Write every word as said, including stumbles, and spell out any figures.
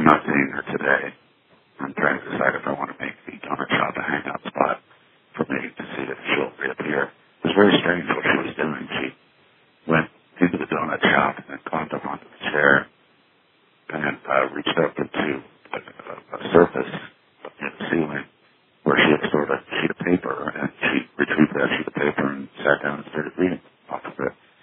not seeing her today. I'm trying to decide if I want to make the donut shop a hangout spot for me to see if she'll reappear. It was very strange what she was doing. She went into the donut shop and then climbed up onto the chair and uh, reached up into a, a, a surface in the ceiling where she had stored a sheet of paper, and she retrieved that sheet of paper and sat down and started reading.